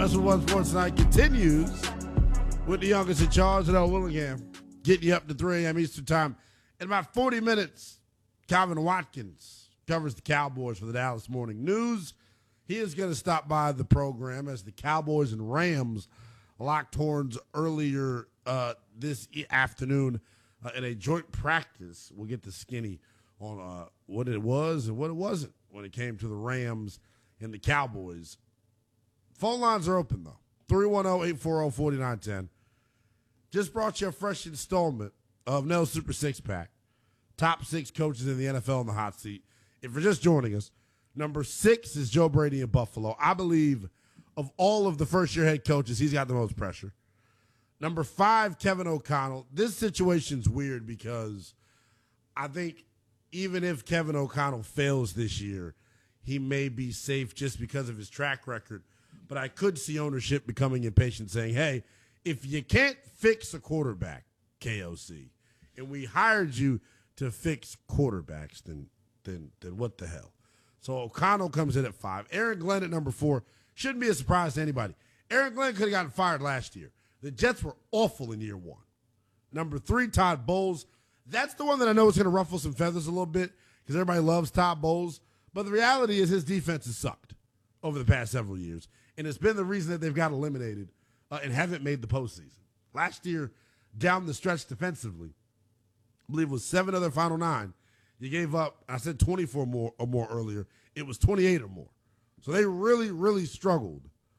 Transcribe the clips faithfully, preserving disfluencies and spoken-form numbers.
Westwood One Sports Night continues with the youngest in charge, Earl Willingham, getting you up to three a.m. Eastern Time. In about forty minutes, Calvin Watkins covers the Cowboys for the Dallas Morning News. He is going to stop by the program as the Cowboys and Rams locked horns earlier uh, this e- afternoon uh, in a joint practice. We'll get the skinny on uh, what it was and what it wasn't when it came to the Rams and the Cowboys. Phone lines are open, though. three one zero, eight four zero, four nine one zero. Just brought you a fresh installment of Nell Super Six Pack. Top six coaches in the N F L in the hot seat. If you're just joining us, number six is Joe Brady in Buffalo. I believe of all of the first-year head coaches, he's got the most pressure. Number five, Kevin O'Connell. This situation's weird because I think even if Kevin O'Connell fails this year, he may be safe just because of his track record. But I could see ownership becoming impatient, saying, hey, if you can't fix a quarterback, K O C, and we hired you to fix quarterbacks, then then then what the hell? So O'Connell comes in at five. Aaron Glenn at number four. Shouldn't be a surprise to anybody. Aaron Glenn could have gotten fired last year. The Jets were awful in year one. Number three, Todd Bowles. That's the one that I know is going to ruffle some feathers a little bit because everybody loves Todd Bowles. But the reality is his defense has sucked over the past several years. And it's been the reason that they've got eliminated uh, and haven't made the postseason. Last year, down the stretch defensively, I believe it was seven of their final nine. You gave up, I said twenty-four more or more earlier. It was twenty-eight or more. So they really, really struggled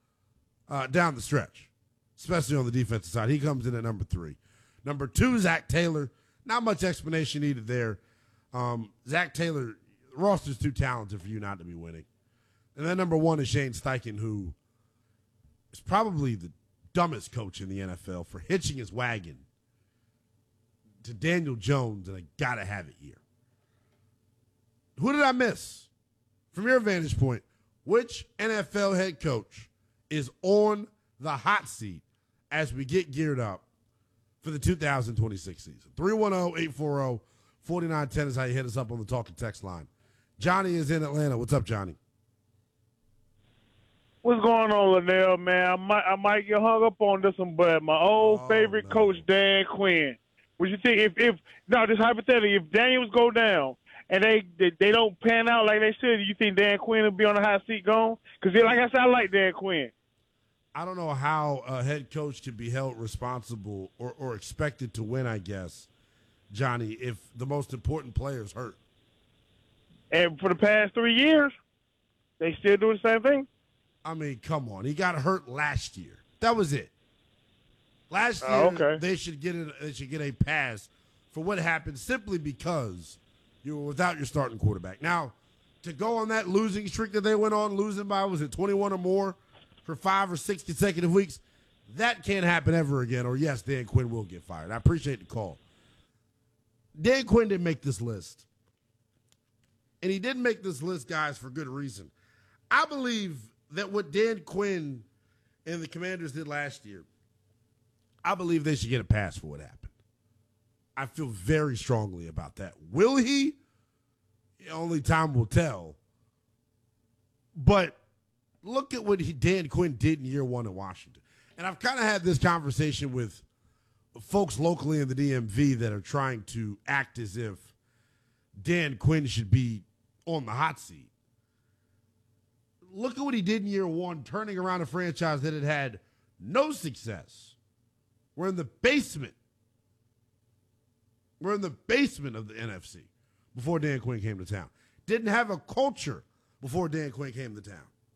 uh, down the stretch, especially on the defensive side. He comes in at number three. Number two, Zach Taylor. Not much explanation needed there. Um, Zach Taylor, the roster's too talented for you not to be winning. And then number one is Shane Steichen, who is probably the dumbest coach in the N F L for hitching his wagon to Daniel Jones and a gotta-have-it year. Who did I miss? From your vantage point, which N F L head coach is on the hot seat as we get geared up for the two thousand twenty-six season? three one zero, eight four zero, four nine one zero is how you hit us up on the talk and text line. Johnny is in Atlanta. What's up, Johnny? What's going on, Linnell, man? I might, I might get hung up on this one, but my old Oh, favorite no. coach, Dan Quinn. Would you think if, if no, just hypothetically, if Daniels go down and they, they they don't pan out like they should, do you think Dan Quinn will be on the hot seat gone? Because like I said, I like Dan Quinn. I don't know how a head coach can be held responsible or, or expected to win, I guess, Johnny, if the most important player's hurt. And for the past three years, they still do the same thing. I mean, come on. He got hurt last year. That was it. Last year, Oh, okay. they should get a, they should get a pass for what happened simply because you were without your starting quarterback. Now, to go on that losing streak that they went on, losing by, was it twenty-one or more for five or six consecutive weeks, that can't happen ever again, or yes, Dan Quinn will get fired. I appreciate the call. Dan Quinn didn't make this list. And he didn't make this list, guys, for good reason. I believe that what Dan Quinn and the Commanders did last year, I believe they should get a pass for what happened. I feel very strongly about that. Will he? Only time will tell. But look at what he, Dan Quinn did in year one in Washington. And I've kind of had this conversation with folks locally in the D M V that are trying to act as if Dan Quinn should be on the hot seat. Look at what he did in year one, turning around a franchise that had had no success. We're in the basement. We're in the basement of the N F C before Dan Quinn came to town. Didn't have a culture before Dan Quinn came to town.